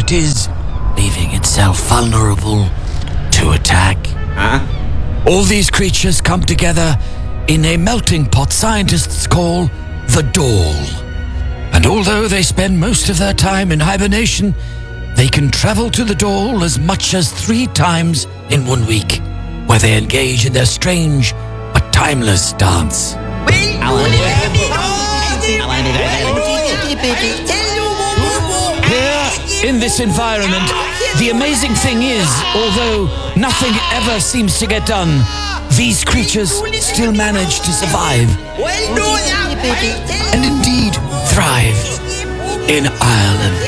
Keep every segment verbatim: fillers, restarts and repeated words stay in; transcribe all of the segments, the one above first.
it is, leaving itself vulnerable to attack. Huh? All these creatures come together in a melting pot scientists call the Doll. And although they spend most of their time in hibernation, they can travel to the Doll as much as three times in one week, where they engage in their strange but timeless dance. Here, in this environment, the amazing thing is, although nothing ever seems to get done, these creatures still manage to survive and indeed thrive in Ireland.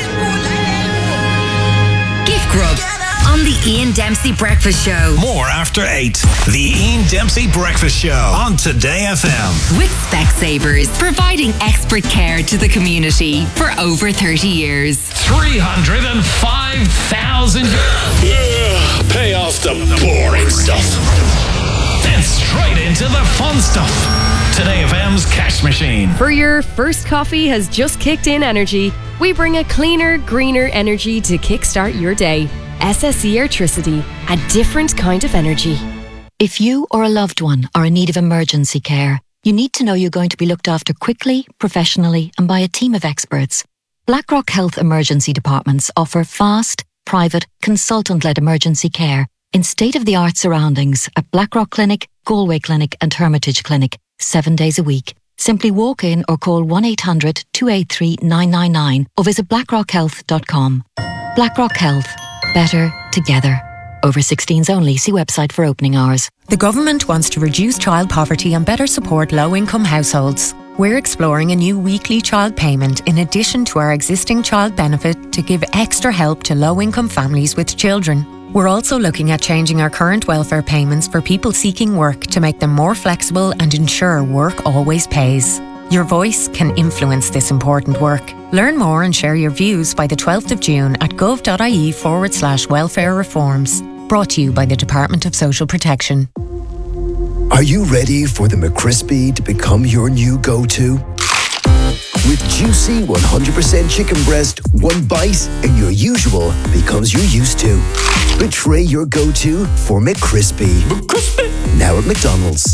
Gift Grub on the Ian Dempsey Breakfast Show. More after eight. The Ian Dempsey Breakfast Show on Today F M. With Specsavers, providing expert care to the community for over thirty years. three hundred five thousand Yeah, pay off the boring stuff. Then straight into the fun stuff. Today F M's cash machine. For your first coffee has just kicked in energy, we bring a cleaner, greener energy to kickstart your day. S S E Airtricity, a different kind of energy. If you or a loved one are in need of emergency care, you need to know you're going to be looked after quickly, professionally, and by a team of experts. BlackRock Health Emergency Departments offer fast, private, consultant-led emergency care in state-of-the-art surroundings at Blackrock Clinic, Galway Clinic and Hermitage Clinic, seven days a week. Simply walk in or call one eight hundred two eight three nine nine nine or visit blackrock health dot com. BlackRock Health. Better together. Over sixteens only. See website for opening hours. The government wants to reduce child poverty and better support low-income households. We're exploring a new weekly child payment in addition to our existing child benefit to give extra help to low-income families with children. We're also looking at changing our current welfare payments for people seeking work to make them more flexible and ensure work always pays. Your voice can influence this important work. Learn more and share your views by the twelfth of June at gov.ie forward slash welfare reforms. Brought to you by the Department of Social Protection. Are you ready for the McCrispy to become your new go-to? With juicy one hundred percent chicken breast, one bite and your usual becomes your used to. Betray your go-to for McCrispy. McCrispy! Now at McDonald's.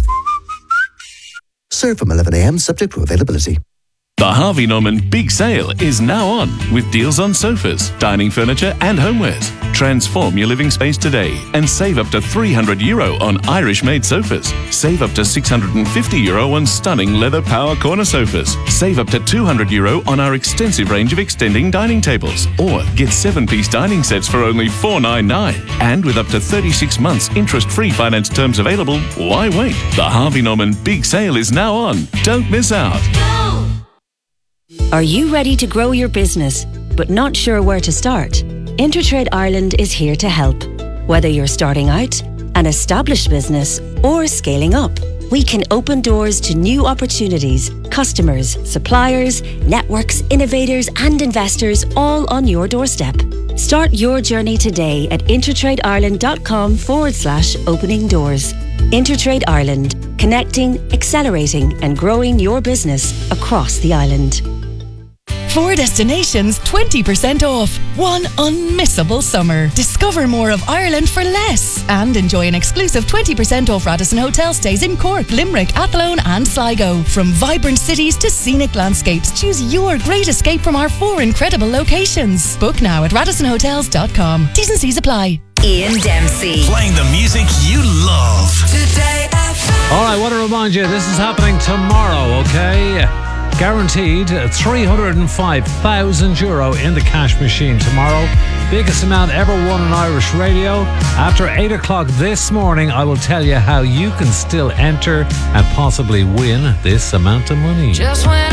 Serve from eleven a.m. subject to availability. The Harvey Norman Big Sale is now on with deals on sofas, dining furniture and homewares. Transform your living space today and save up to three hundred euro on Irish-made sofas. Save up to six hundred fifty euro on stunning leather power corner sofas. Save up to two hundred euro on our extensive range of extending dining tables. Or get seven-piece dining sets for only four ninety-nine. And with up to thirty-six months interest-free finance terms available, why wait? The Harvey Norman Big Sale is now on. Don't miss out. Are you ready to grow your business, but not sure where to start? Intertrade Ireland is here to help. Whether you're starting out, an established business, or scaling up, we can open doors to new opportunities, customers, suppliers, networks, innovators, and investors all on your doorstep. Start your journey today at intertradeIreland.com forward slash opening doors. Intertrade Ireland, connecting, accelerating, and growing your business across the island. Four destinations, twenty percent off. One unmissable summer. Discover more of Ireland for less. And enjoy an exclusive twenty percent off Radisson Hotel stays in Cork, Limerick, Athlone and Sligo. From vibrant cities to scenic landscapes, choose your great escape from our four incredible locations. Book now at radisson hotels dot com. T's and C's apply. Ian Dempsey. Playing the music you love. Today F M. All right, I want to remind you, this is happening tomorrow, okay? Guaranteed three hundred five thousand euro in the cash machine tomorrow. Biggest amount ever won on Irish radio. After eight o'clock this morning, I will tell you how you can still enter and possibly win this amount of money. Just when